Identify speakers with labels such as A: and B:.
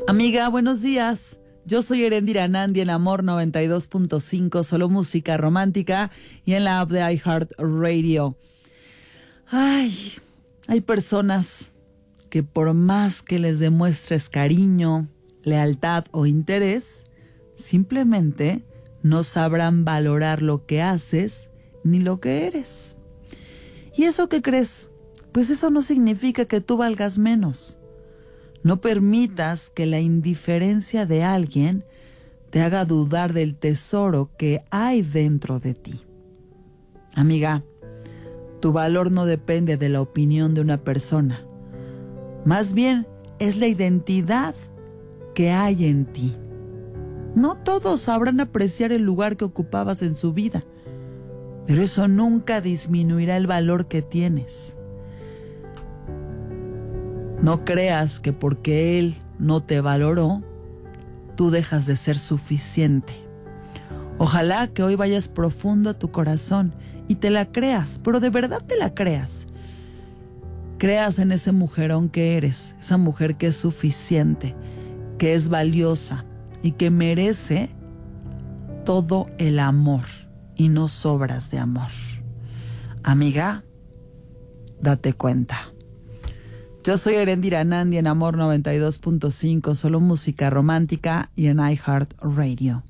A: Amiga, buenos días. Yo soy Erendira Nandi en Amor 92.5, solo música romántica y en la app de iHeartRadio. Ay, hay personas que por más que les demuestres cariño, lealtad o interés, simplemente no sabrán valorar lo que haces ni lo que eres. ¿Y eso qué crees? Pues eso no significa que tú valgas menos. No permitas que la indiferencia de alguien te haga dudar del tesoro que hay dentro de ti. Amiga, tu valor no depende de la opinión de una persona. Más bien, es la identidad que hay en ti. No todos sabrán apreciar el lugar que ocupabas en su vida, pero eso nunca disminuirá el valor que tienes. No creas que porque él no te valoró, tú dejas de ser suficiente. Ojalá que hoy vayas profundo a tu corazón y te la creas, pero de verdad te la creas. Creas en ese mujerón que eres, esa mujer que es suficiente, que es valiosa y que merece todo el amor y no sobras de amor. Amiga, date cuenta. Yo soy Erendira Nandi en Amor 92.5, solo música romántica y en iHeartRadio.